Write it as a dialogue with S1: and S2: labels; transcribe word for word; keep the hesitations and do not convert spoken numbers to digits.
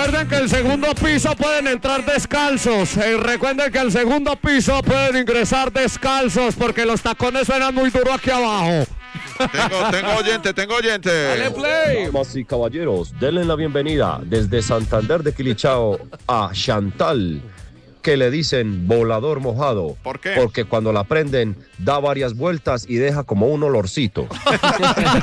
S1: recuerden que el segundo piso pueden entrar descalzos. Eh, recuerden que al segundo piso pueden ingresar descalzos porque los tacones suenan muy duro aquí abajo.
S2: Tengo, tengo oyente, tengo oyente.
S1: Dale play.
S3: Damas y caballeros, denle la bienvenida desde Santander de Quilichao a Chantal, que le dicen volador mojado.
S2: ¿Por qué?
S3: Porque cuando la prenden da varias vueltas y deja como un olorcito.